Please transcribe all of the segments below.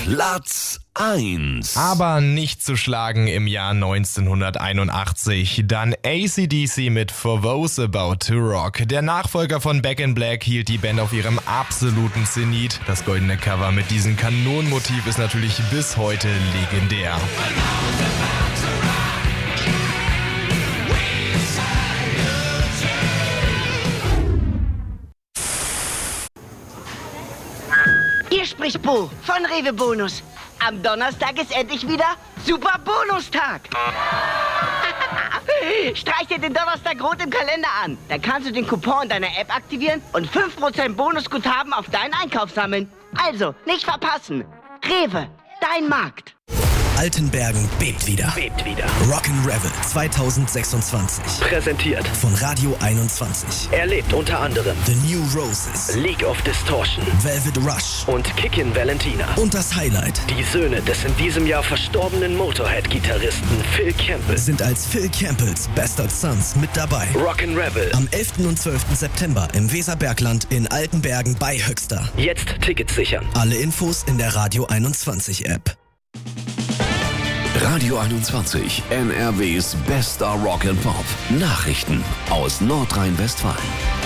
Platz 1. Aber nicht zu schlagen im Jahr 1981. Dann AC/DC mit For Those About to Rock. Der Nachfolger von Back in Black hielt die Band auf ihrem absoluten Zenit. Das goldene Cover mit diesem Kanonenmotiv ist natürlich bis heute legendär. Hier spricht Bo von Rewe Bonus. Am Donnerstag ist endlich wieder Super Bonustag. Streich dir den Donnerstag rot im Kalender an. Dann kannst du den Coupon in deiner App aktivieren und 5% Bonusguthaben auf deinen Einkauf sammeln. Also, nicht verpassen. Rewe, dein Markt. Altenbergen bebt wieder. Rock'n'Revel 2026. Präsentiert Von Radio 21. Erlebt unter anderem The New Roses, League of Distortion Velvet Rush und Kickin' Valentina. und das Highlight Die Söhne des in diesem Jahr verstorbenen Motorhead-Gitarristen Phil Campbell. sind als Phil Campbells Bastard Sons mit dabei. Rock'n'Revel. Am 11. und 12. September im Weserbergland in Altenbergen bei Höxter. Jetzt Tickets sichern. Alle Infos in der Radio 21 App. Radio 21, NRWs bester Rock and Pop. Nachrichten aus Nordrhein-Westfalen.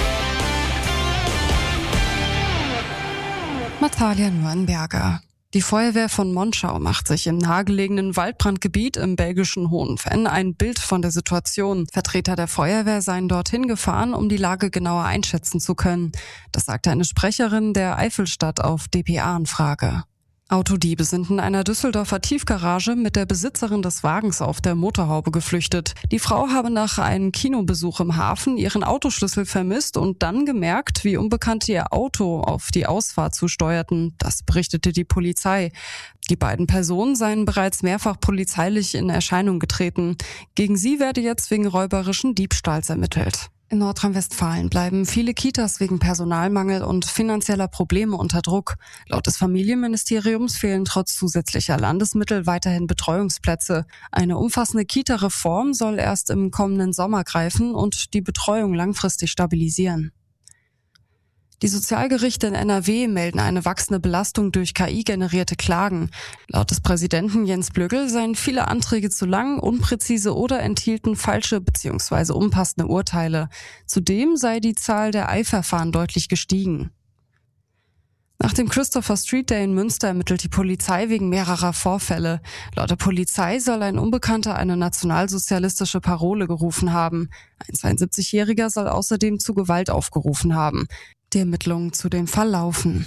Natalia Nuernberger. Die Feuerwehr von Monschau macht sich im nahegelegenen Waldbrandgebiet im belgischen Hohenfenn ein Bild von der Situation. Vertreter der Feuerwehr seien dorthin gefahren, um die Lage genauer einschätzen zu können. Das sagte eine Sprecherin der Eifelstadt auf dpa-Anfrage. Autodiebe sind in einer Düsseldorfer Tiefgarage mit der Besitzerin des Wagens auf der Motorhaube geflüchtet. Die Frau habe nach einem Kinobesuch im Hafen ihren Autoschlüssel vermisst und dann gemerkt, wie Unbekannte ihr Auto auf die Ausfahrt zusteuerten. Das berichtete die Polizei. Die beiden Personen seien bereits mehrfach polizeilich in Erscheinung getreten. Gegen sie werde jetzt wegen räuberischen Diebstahls ermittelt. In Nordrhein-Westfalen bleiben viele Kitas wegen Personalmangel und finanzieller Probleme unter Druck. Laut des Familienministeriums fehlen trotz zusätzlicher Landesmittel weiterhin Betreuungsplätze. Eine umfassende Kita-Reform soll erst im kommenden Sommer greifen und die Betreuung langfristig stabilisieren. Die Sozialgerichte in NRW melden eine wachsende Belastung durch KI-generierte Klagen. Laut des Präsidenten Jens Blögel seien viele Anträge zu lang, unpräzise oder enthielten falsche bzw. unpassende Urteile. Zudem sei die Zahl der Eilverfahren deutlich gestiegen. Nach dem Christopher Street Day in Münster ermittelt die Polizei wegen mehrerer Vorfälle. Laut der Polizei soll ein Unbekannter eine nationalsozialistische Parole gerufen haben. Ein 72-Jähriger soll außerdem zu Gewalt aufgerufen haben. Die Ermittlungen zu dem Fall laufen.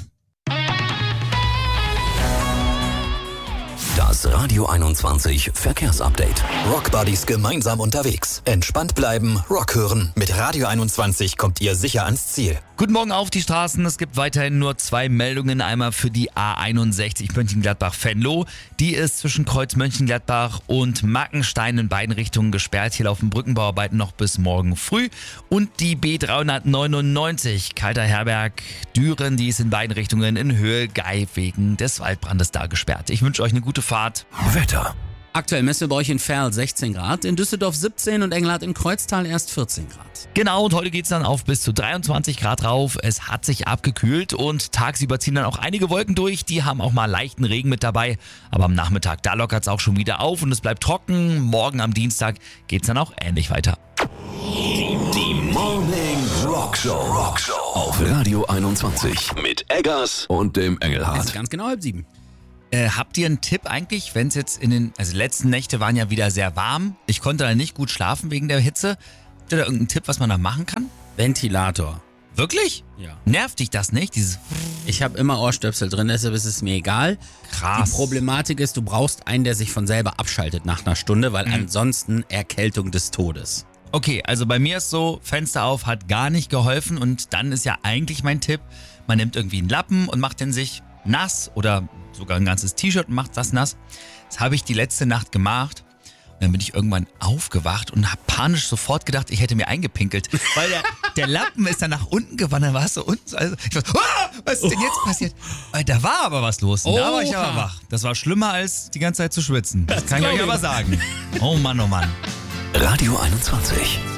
Das Radio 21 Verkehrsupdate. Rockbuddies gemeinsam unterwegs. Entspannt bleiben, Rock hören. Mit Radio 21 kommt ihr sicher ans Ziel. Guten Morgen auf die Straßen. Es gibt weiterhin nur 2 Meldungen. Einmal für die A61 Mönchengladbach-Venlo. Die ist zwischen Kreuz Mönchengladbach und Mackenstein in beiden Richtungen gesperrt. Hier laufen Brückenbauarbeiten noch bis morgen früh. Und die B399 Kalter-Herberg-Düren, die ist in beiden Richtungen in Höhe Geib wegen des Waldbrandes da gesperrt. Ich wünsche euch eine gute Fahrt. Wetter. Aktuell messen wir bei euch in Verl 16 Grad, in Düsseldorf 17 und Engelhardt im Kreuztal erst 14 Grad. Genau, und heute geht's dann auf bis zu 23 Grad rauf. Es hat sich abgekühlt und tagsüber ziehen dann auch einige Wolken durch. Die haben auch mal leichten Regen mit dabei. Aber am Nachmittag, da lockert's auch schon wieder auf und es bleibt trocken. Morgen am Dienstag geht's dann auch ähnlich weiter. Die Morning Rock Show auf Radio 21 mit Eggers und dem Engelhardt. Es ist ganz genau 6:30. Habt ihr einen Tipp eigentlich, wenn es jetzt letzten Nächte waren ja wieder sehr warm. Ich konnte da nicht gut schlafen wegen der Hitze. Habt ihr da irgendeinen Tipp, was man da machen kann? Ventilator. Wirklich? Ja. Nervt dich das nicht? Ich habe immer Ohrstöpsel drin, deshalb ist es mir egal. Krass. Die Problematik ist, du brauchst einen, der sich von selber abschaltet nach einer Stunde, weil ansonsten Erkältung des Todes. Okay, also bei mir ist so, Fenster auf hat gar nicht geholfen und dann ist ja eigentlich mein Tipp, man nimmt irgendwie einen Lappen und macht den sich nass oder sogar ein ganzes T-Shirt und macht das nass. Das habe ich die letzte Nacht gemacht. Und dann bin ich irgendwann aufgewacht und habe panisch sofort gedacht, ich hätte mir eingepinkelt. Weil der Lappen ist dann nach unten gewandert, war es so unten. Also ich war, was ist denn jetzt passiert? Da war aber was los. Da war ich aber wach. Das war schlimmer als die ganze Zeit zu schwitzen. Das kann ich euch aber sagen. Oh Mann, oh Mann. Radio 21.